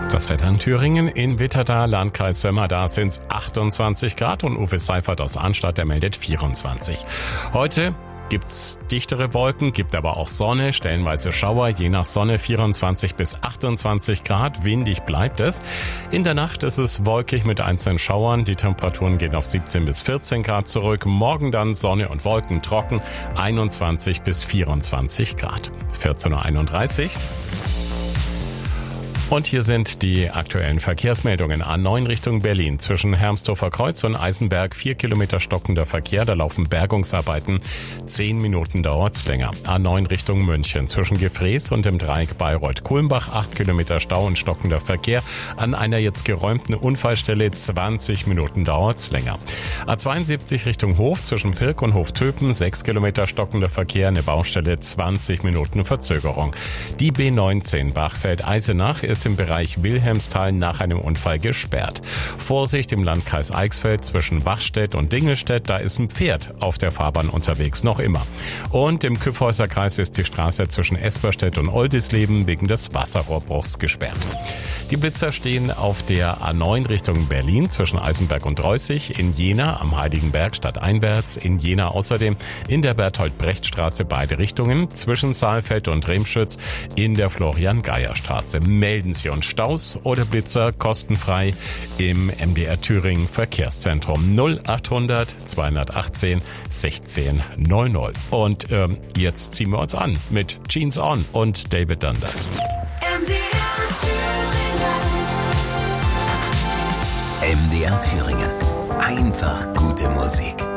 Das Wetter in Thüringen, in Wittertal, Landkreis Sömmer, da sind es 28 Grad und Uwe Seifert aus Arnstadt, der meldet 24. Heute gibt's dichtere Wolken, gibt aber auch Sonne, stellenweise Schauer, je nach Sonne 24 bis 28 Grad, windig bleibt es. In der Nacht ist es wolkig mit einzelnen Schauern, die Temperaturen gehen auf 17 bis 14 Grad zurück. Morgen dann Sonne und Wolken trocken, 21 bis 24 Grad. 14.31 Uhr. Und hier sind die aktuellen Verkehrsmeldungen. A9 Richtung Berlin. Zwischen Hermsdorfer Kreuz und Eisenberg 4 Kilometer stockender Verkehr. Da laufen Bergungsarbeiten. 10 Minuten dauert's länger. A9 Richtung München. Zwischen Gefrees und dem Dreieck Bayreuth-Kulmbach 8 Kilometer Stau und stockender Verkehr. An einer jetzt geräumten Unfallstelle 20 Minuten dauert's länger. A72 Richtung Hof. Zwischen Pirk und Hoftöpen 6 Kilometer stockender Verkehr. Eine Baustelle 20 Minuten Verzögerung. Die B19 Bachfeld-Eisenach ist im Bereich Wilhelmsthal nach einem Unfall gesperrt. Vorsicht im Landkreis Eichsfeld zwischen Wachstedt und Dingelstedt, da ist ein Pferd auf der Fahrbahn unterwegs, noch immer. Und im Kyffhäuser Kreis ist die Straße zwischen Esperstedt und Oldisleben wegen des Wasserrohrbruchs gesperrt. Die Blitzer stehen auf der A9 Richtung Berlin zwischen Eisenberg und Reußig, in Jena am Heiligenberg stadteinwärts, in Jena außerdem in der Berthold-Brecht-Straße beide Richtungen, zwischen Saalfeld und Remschütz in der Florian-Geier-Straße. Melden Sie uns Staus oder Blitzer kostenfrei im MDR Thüringen Verkehrszentrum 0800 218 16 00. Und jetzt ziehen wir uns an mit Jeans On und David Dundas. MDR Thüringen. Einfach gute Musik.